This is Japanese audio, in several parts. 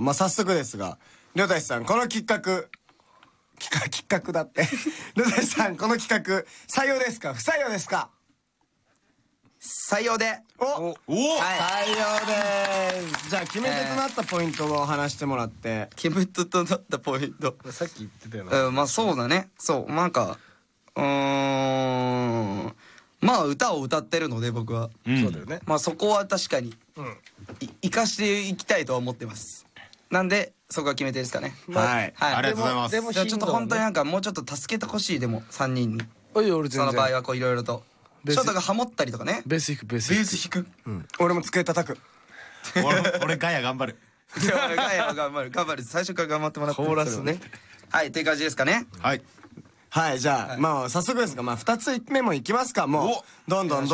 まあ早速ですが、りょたしさんこの企画だってりょたしさんこの企画採用ですか不採用ですか？ 採用で。 お、 おお、 採用です。じゃあ決め手となったポイントを話してもらって。 決め手となったポイント。 さっき言ってたよな。 まあそうだね。そう、なんかまあ歌を歌ってるので僕は、 そうだよね。 まあそこは確かに生かしていきたいとは思ってます。なんでそこが決め手ですかね。 はい、 はい、 ありがとうございます。 でもじゃあちょっと本当になんかもうちょっと助けてほしい。でも3人におい俺全然。 その場合はこういろいろとショートがハモったりとかね。 ベース弾くベース弾く。 俺も机叩く。 俺ガヤ頑張る。 ガヤは頑張る。最初から頑張ってもらって。 コーラスね。 はい、っていう感じですかね。 はい。 はい、じゃあ、まあ早速ですが、まあ2つ目もいきますか。もうどんどん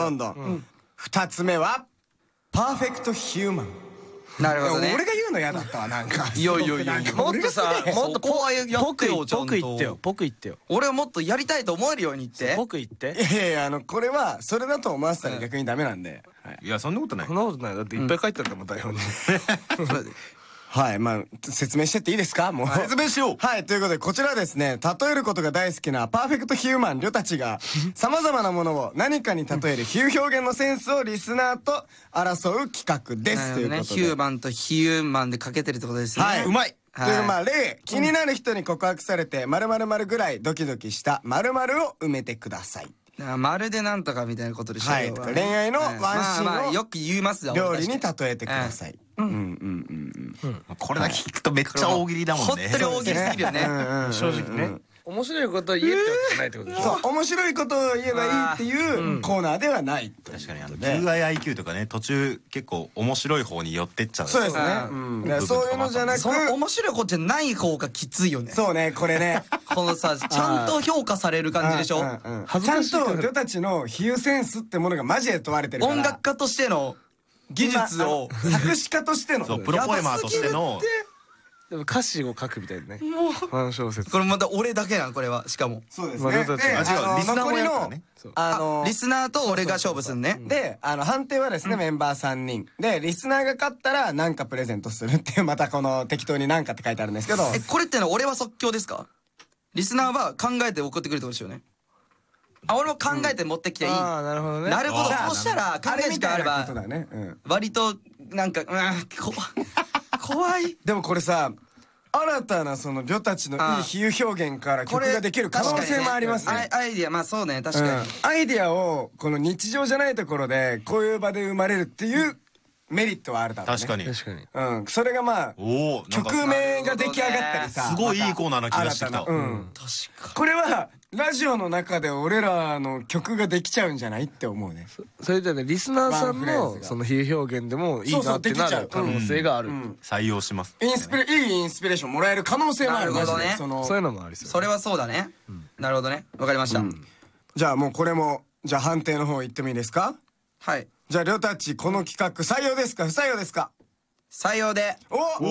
2つ目はパーフェクトヒューマン。 なるほどね。 俺が言うの嫌だったわ。なんかいやもっとさ、もっとこうやってよ。ちゃんと僕言ってよ。 俺はもっとやりたいと思えるように言って。 僕言って。 いやいや、これはそれだと思わせたら逆にダメなんで。 いやそんなことない。 そんなことない。だっていっぱい書いてあるんだもん台本に。 はい、まあ説明してっていいですか？もう説明しよう。 はい、ということでこちらですね、例えることが大好きなパーフェクトヒューマンりょたちがさまざまなものを何かに例える比喩表現のセンスをリスナーと争う企画ですということで、 ヒューマンとヒューマンでかけてるってことですね。 はい、 うまい。 というまあ例、気になる人に告白されて〇〇〇ぐらいドキドキした〇〇を埋めてください。 まるでなんとかみたいなことでしょ。 はい、恋愛のワンシーンをよく言いますよ。 料理に例えてください。 これだけ聞くとめっちゃ大喜利だもんね。 本当に大喜利すぎるよね。 正直ね。面白いことを言えってわけじゃないってことでしょ。 そう、面白いことを言えばいいっていうコーナーではない。 確かにQIIQ とかね、途中結構面白い方に寄ってっちゃう。 そうですね。そういうのじゃなく、 その面白いことじゃない方がきついよね。 そうね、これね、 このさ、ちゃんと評価される感じでしょ。 ちゃんと人たちの比喩センスってものがマジで問われてるから。 音楽家としての技術を、 作詞家としての、 プロポエマーとしての。 でも歌詞を書くみたいなね。ファン小説。 これまた俺だけなのこれは。しかもそうですね。 リスナーもやるからね。 リスナーと俺が勝負するね。 で、判定はですね、メンバー3人で、リスナーが勝ったら何かプレゼントするっていう、またこの適当に何かって書いてあるんですけど、 これってのは俺は即興ですか？リスナーは考えて送ってくるってことですよね。俺も考えて持ってきていい。 ああ、なるほどね。 なるほど。そうしたら考え時間あれば割となんか怖い。 でもこれさ、新たなそのりょたちのいい比喩表現から曲ができる可能性もありますね。 アイディア、まあそうね、確かに。 アイディアをこの日常じゃないところでこういう場で生まれるっていうメリットはあるだろうね。 確かに。 うん、それがまあ曲名が出来上がったりさ、 すごいいいコーナーな気がしてきた。 確かに。 これはラジオの中で俺らの曲ができちゃうんじゃないって思うね。 それでね、リスナーさんのその比喩表現でもいいなってなる可能性がある。 採用します。 いいインスピレーションもらえる可能性もある。 なるほどね。 そういうのもありそう。 それはそうだね。なるほどね。わかりました。 じゃあもうこれも、じゃあ判定の方言ってもいいですか？ はい。 じゃありょたちこの企画採用ですか不採用ですか？ 採用で。 お採用です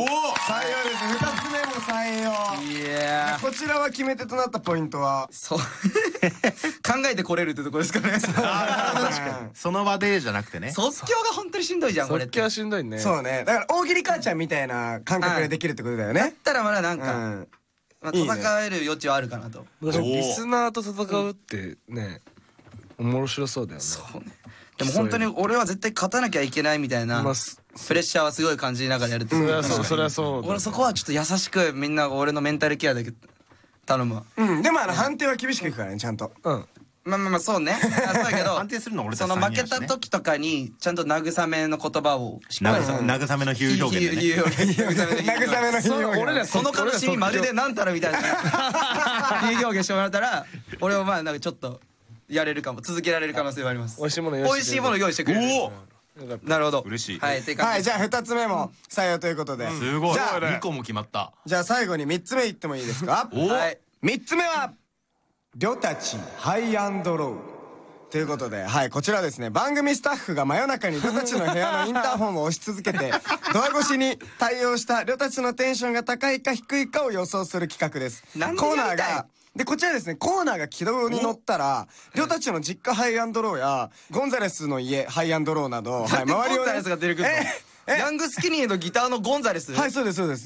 。2つ目も採用。 いや、 こちらは決め手となったポイントは、 そう考えてこれるってとこですかね。 その場でじゃなくてね。 即興が本当にしんどいじゃんこれ。 即興はしんどいね。 そうね、だから大喜利母ちゃんみたいな感覚でできるってことだよね。 だったらまだなんか戦える余地はあるかなと。 リスナーと戦うってね、面白そうだよね。 そうね。でも本当に俺は絶対勝たなきゃいけないみたいなプレッシャーはすごい感じながらやるってことだから。 それはそう。 俺そこはちょっと優しくみんな俺のメンタルケアだけ頼むわ。 でも判定は厳しくいくからね、ちゃんと。 まあそうね。そうやけど判定するの俺たちその負けた時とかにちゃんと慰めの言葉をしっかり慰めの比喩表現でね。 慰めの比喩表現。 俺らその悲しみまるでなんたらみたいな比喩表現してもらったら俺はまあなんかちょっとやれるかも、続けられる可能性はあります。 美味しいもの用意してくれる。なるほど。 嬉しい。 はい、 じゃあ2つ目も採用ということで、 すごい。じゃあ2個も決まった。 じゃあ最後に3つ目いってもいいですか？ はい。 3つ目はりょたちハイアンドローということで、はい、こちらですね、番組スタッフが真夜中にりょたちの部屋のインターホンを押し続けてドア越しに対応したりょたちのテンションが高いか低いかを予想する企画です。コーナーがで、こちらですね、コーナーが軌道に乗ったらりょたちの実家ハイアンドローやゴンザレスの家ハイアンドローなど、 周りをゴンザレスが出てくるの？ヤングスキニーのギターのゴンザレス？ はい、そうですそうです。